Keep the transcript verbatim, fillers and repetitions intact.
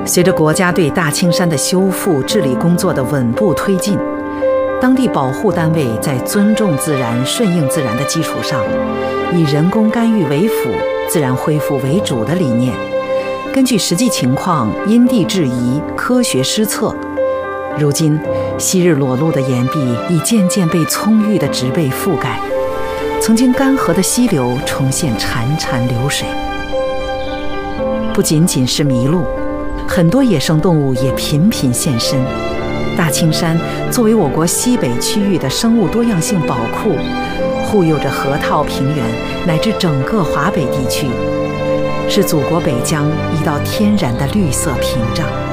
随着国家对大青山的修复治理工作的稳步推进，当地保护单位在尊重自然、顺应自然的基础上，以人工干预为辅、自然恢复为主的理念，根据实际情况因地制宜、科学施策。如今，昔日裸露的岩壁已渐渐被葱郁的植被覆盖，曾经干涸的溪流重现潺潺流水。不仅仅是麋鹿，很多野生动物也频频现身。大青山作为我国西北区域的生物多样性宝库，护佑着河套平原乃至整个华北地区，是祖国北疆一道天然的绿色屏障。